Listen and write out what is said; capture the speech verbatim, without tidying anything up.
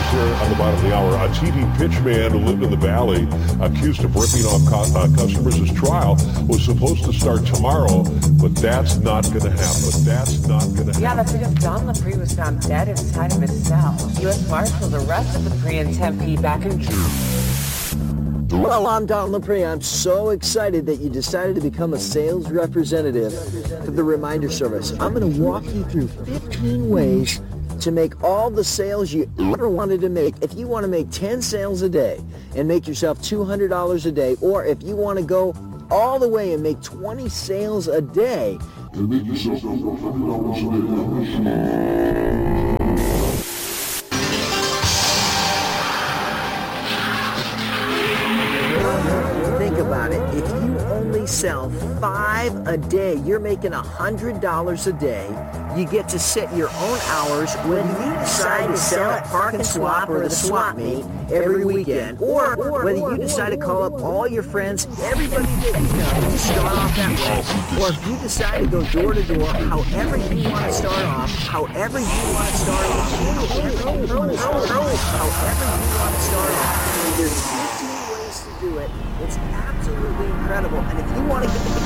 course, uh, on the bottom of the hour, a T V pitchman who lived in the Valley accused of ripping off co- uh, customers. His trial was supposed to start tomorrow, but that's not going to happen. That's not going to happen. Yeah, that's because Don Lapre was found dead inside of his cell. U S Marshals arrested Lapre in Tempe back in June. Well, I'm Don Lapre. I'm so excited that you decided to become a sales representative for the Reminder Service. I'm going to walk you through fifteen ways to make all the sales you ever wanted to make. If you want to make ten sales a day and make yourself two hundred dollars a day, or if you want to go all the way and make twenty sales a day and make yourself two hundred dollars a day. Think about it. If you only sell five a day, you're making one hundred dollars a day. You get to set your own hours when you decide to sell at Park and Swap or the Swap Meet every weekend. Or whether you decide to call up all your friends, everybody that you know, to start off that way. Or if you decide to go door to door, however you want to start off, however you want to start off, however you want to start off, however you want to start off. There's fifteen ways to do it. It's absolutely incredible. And if you want to get